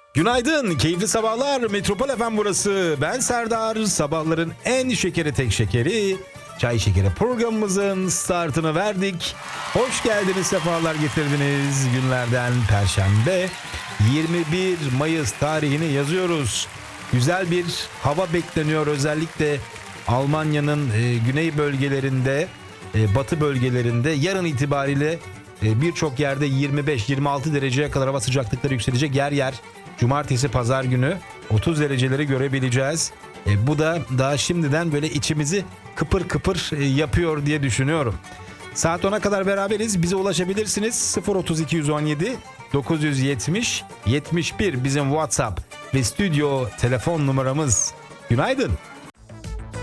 Günaydın, keyifli sabahlar. Metropol FM burası. Ben Serdar. Sabahların en şekeri tek şekeri. Çay şekeri programımızın startını verdik. Hoş geldiniz, sefalar getirdiniz. Günlerden Perşembe 21 Mayıs tarihini yazıyoruz. Güzel bir hava bekleniyor. Özellikle Almanya'nın güney bölgelerinde, batı bölgelerinde yarın itibariyle birçok yerde 25-26 dereceye kadar hava sıcaklıkları yükselecek. Yer yer cumartesi, pazar günü 30 dereceleri görebileceğiz. Bu da daha şimdiden böyle içimizi kıpır kıpır yapıyor diye düşünüyorum. Saat 10'a kadar beraberiz. Bize ulaşabilirsiniz. 03217 970 71 bizim WhatsApp ve stüdyo telefon numaramız. Günaydın.